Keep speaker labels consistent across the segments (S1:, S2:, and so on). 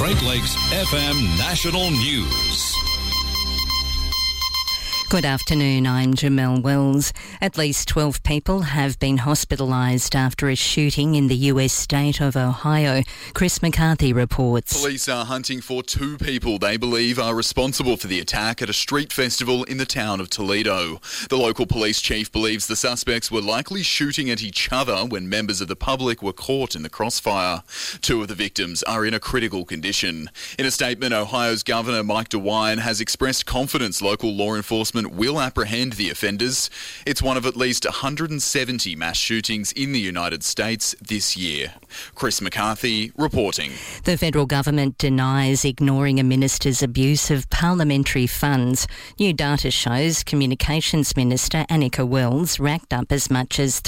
S1: Great Lakes FM National News.
S2: Good afternoon, I'm Jamelle Wells. At least 12 people have been hospitalised after a shooting in the US state of Ohio. Chris McCarthy reports.
S3: Police are hunting for 2 people they believe are responsible for the attack at a street festival in the town of Toledo. The local police chief believes the suspects were likely shooting at each other when members of the public were caught in the crossfire. 2 of the victims are in a critical condition. In a statement, Ohio's Governor Mike DeWine has expressed confidence local law enforcement will apprehend the offenders. It's one of at least 170 mass shootings in the United States this year. Chris McCarthy reporting.
S2: The federal government denies ignoring a minister's abuse of parliamentary funds. New data shows Communications Minister Annika Wells racked up as much as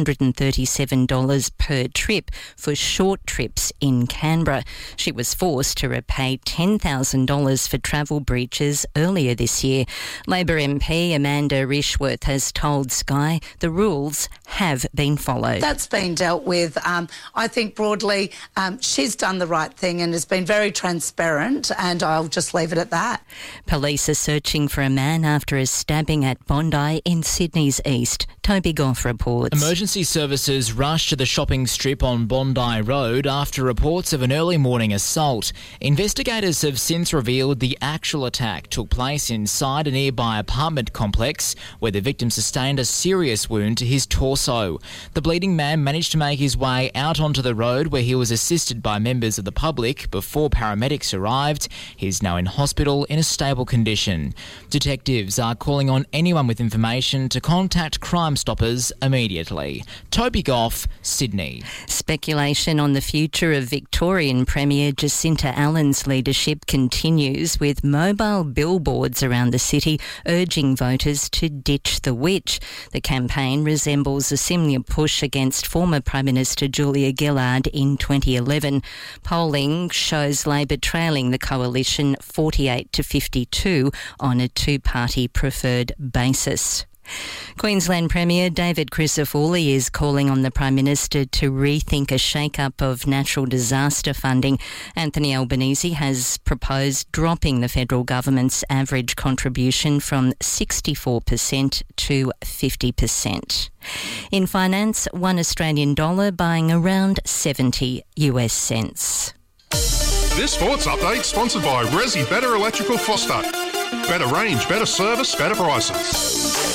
S2: $337 per trip for short trips in Canberra. She was forced to repay $10,000 for travel breaches earlier this year. Labor MP Amanda Rishworth has told Sky the rules have been followed.
S4: That's been dealt with. I think broadly she's done the right thing and has been very transparent, and I'll just leave it at that.
S2: Police are searching for a man after a stabbing at Bondi in Sydney's east. Toby Goff reports.
S5: Emergency services rushed to the shopping strip on Bondi Road after reports of an early morning assault. Investigators have since revealed the actual attack took place inside a nearby apartment complex where the victim sustained a serious wound to his torso. The bleeding man managed to make his way out onto the road where he was assisted by members of the public before paramedics arrived. He's now in hospital in a stable condition. Detectives are calling on anyone with information to contact Crime Stoppers immediately. Toby Goff, Sydney.
S2: Speculation on the future of Victorian Premier Jacinta Allen's leadership continues, with mobile billboards around the city urging voters to ditch the witch. The campaign resembles a similar push against former Prime Minister Julia Gillard in 2011. Polling shows Labor trailing the coalition 48 to 52 on a 2-party preferred basis. Queensland Premier David Crisafulli is calling on the Prime Minister to rethink a shake-up of natural disaster funding. Anthony Albanese has proposed dropping the federal government's average contribution from 64% to 50%. In finance, $1 Australian dollar buying around 70 US cents.
S6: This sports update sponsored by Resi Better Electrical Foster. Better range, better service, better prices.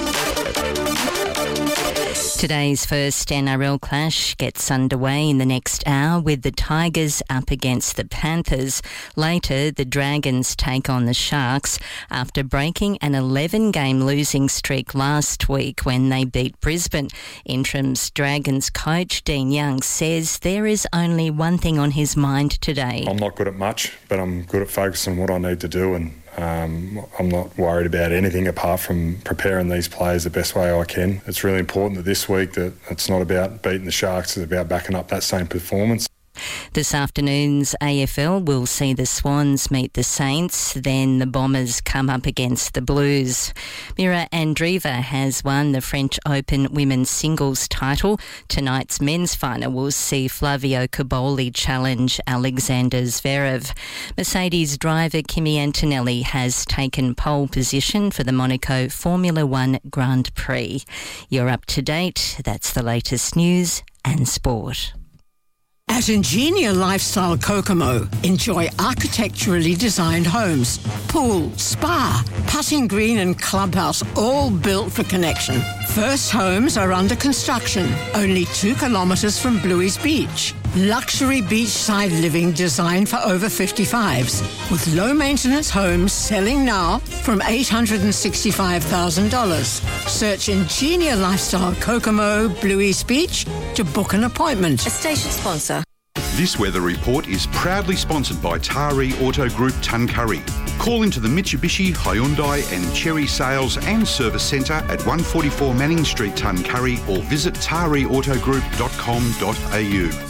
S2: Today's first NRL clash gets underway in the next hour with the Tigers up against the Panthers. Later, the Dragons take on the Sharks after breaking an 11-game losing streak last week when they beat Brisbane. Interim's Dragons coach Dean Young says there is only one thing on his mind today.
S7: I'm not good at much, but I'm good at focusing on what I need to do, and I'm not worried about anything apart from preparing these players the best way I can. It's really important that this week that it's not about beating the Sharks, it's about backing up that same performance.
S2: This afternoon's AFL will see the Swans meet the Saints, then the Bombers come up against the Blues. Mira Andreeva has won the French Open women's singles title. Tonight's men's final will see Flavio Cobolli challenge Alexander Zverev. Mercedes driver Kimi Antonelli has taken pole position for the Monaco Formula One Grand Prix. You're up to date. That's the latest news and sport.
S8: At Ingenia Lifestyle Kokomo, enjoy architecturally designed homes, pool, spa, putting green and clubhouse, all built for connection. First homes are under construction, only 2 kilometres from Bluey's Beach. Luxury beachside living designed for over 55s, with low-maintenance homes selling now from $865,000. Search Ingenia Lifestyle Kokomo, Bluey's Beach to book an appointment.
S9: A station sponsor.
S10: This weather report is proudly sponsored by Taree Auto Group Tuncurry. Call into the Mitsubishi, Hyundai and Chery Sales and Service Centre at 144 Manning Street, Tuncurry, or visit tareautogroup.com.au.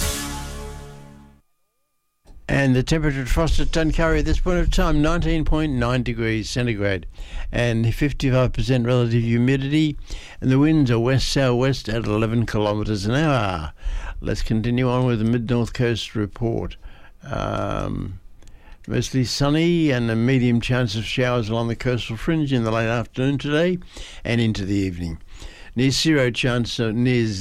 S11: And the temperature at Frost at Tuncurry at this point of time, 19.9 degrees centigrade and 55% relative humidity, and the winds are west-southwest at 11 kilometres an hour. Let's continue on with the Mid-North Coast report. Mostly sunny and a medium chance of showers along the coastal fringe in the late afternoon today and into the evening. Near zero chance of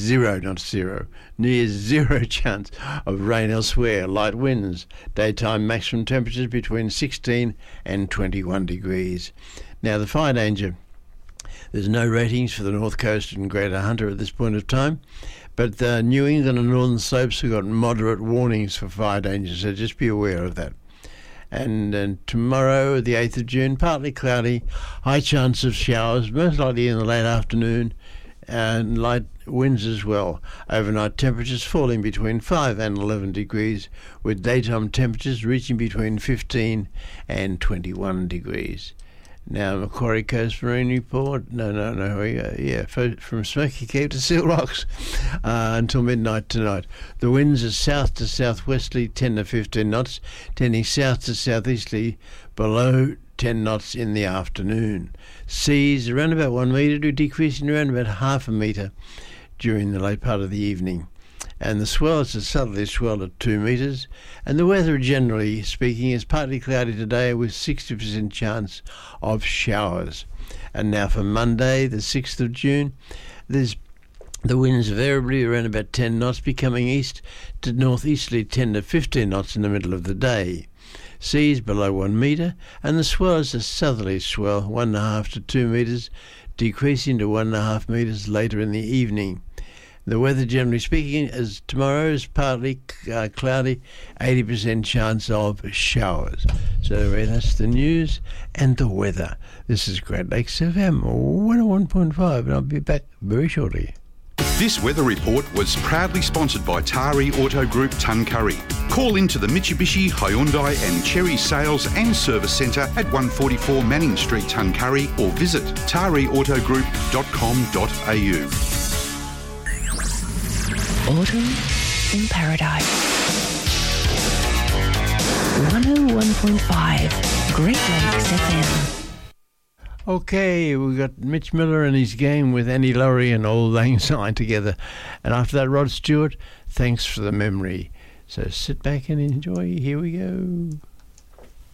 S11: rain elsewhere. Light winds. Daytime maximum temperatures between 16 and 21 degrees. Now the fire danger. There's no ratings for the North Coast and Greater Hunter at this point of time, but the New England and Northern Slopes have got moderate warnings for fire danger, so just be aware of that. And tomorrow, the 8th of June, partly cloudy, high chance of showers, most likely in the late afternoon, and light winds as well. Overnight temperatures falling between 5 and 11 degrees, with daytime temperatures reaching between 15 and 21 degrees. Now, Macquarie Coast Marine Report. From Smoky Cape to Seal Rocks until midnight tonight. The winds are south to southwesterly 10 to 15 knots, tending south to southeasterly below 10 knots in the afternoon. Seas around about 1 metre, decreasing around about half a metre during the late part of the evening. And the swells are southerly swell at 2 metres, and the weather, generally speaking, is partly cloudy today with 60% chance of showers. And now for Monday, the 6th of June, the winds variably around about 10 knots, becoming east to northeasterly 10 to 15 knots in the middle of the day. Seas below 1 metre, and the swells are southerly swell 1.5 to 2 metres, decreasing to 1.5 metres later in the evening. The weather, generally speaking, as tomorrow is partly cloudy, 80% chance of showers. So that's the news and the weather. This is Great Lakes FM 101.5, and I'll be back very shortly.
S10: This weather report was proudly sponsored by Tari Auto Group Tuncurry. Call into the Mitsubishi, Hyundai and Cherry Sales and Service Centre at 144 Manning Street, Tuncurry, or visit tariautogroup.com.au.
S9: Autumn in Paradise. 101.5 Great Lakes FM.
S11: Okay, we've got Mitch Miller and his game with Annie Laurie and Auld Lang Syne together. And after that, Rod Stewart, Thanks for the Memory. So sit back and enjoy. Here we go.